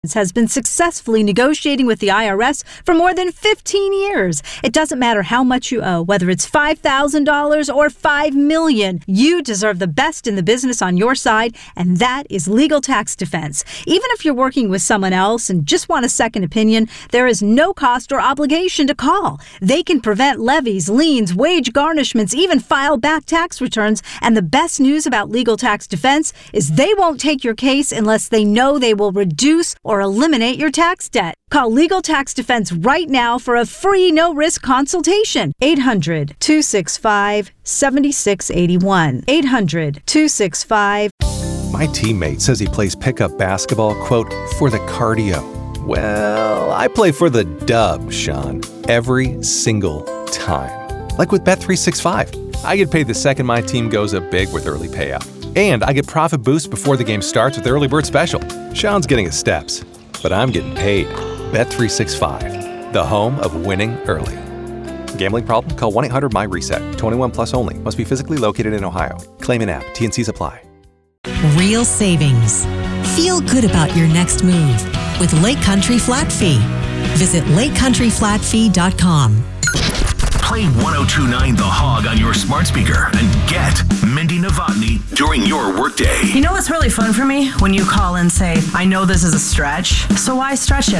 has been successfully negotiating with the IRS for more than 15 years. It doesn't matter how much you owe, whether it's $5,000 or $5 million. You deserve the best in the business on your side, and that is Legal Tax Defense. Even if you're working with someone else and just want a second opinion, there is no cost or obligation to call. They can prevent levies, liens, wage garnishments, even file back tax returns. And the best news about Legal Tax Defense is they won't take your case unless they know they will reduce or eliminate your tax debt. Call Legal Tax Defense right now for a free no-risk consultation. 800-265-7681. 800-265. My teammate says he plays pickup basketball, quote, for the cardio. Well, I play for the dub, Sean, every single time. Like with Bet365. I get paid the second my team goes up big with early payout. And I get profit boosts before the game starts with Early Bird Special. Sean's getting his steps, but I'm getting paid. Bet365, the home of winning early. Gambling problem? Call 1-800-MY-RESET. 21 plus only. Must be physically located in Ohio. Claim in app. T&Cs apply. Real savings. Feel good about your next move with Lake Country Flat Fee. Visit lakecountryflatfee.com. Play 102.9 The Hog on your smart speaker and get Mindy Novotny during your workday. You know what's really fun for me? When you call and say, I know this is a stretch, so why stretch it?